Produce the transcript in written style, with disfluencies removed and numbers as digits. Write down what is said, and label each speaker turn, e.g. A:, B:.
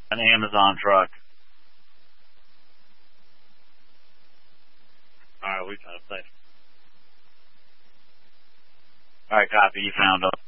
A: An Amazon truck. Alright, we trying to say. Alright, copy. You found us.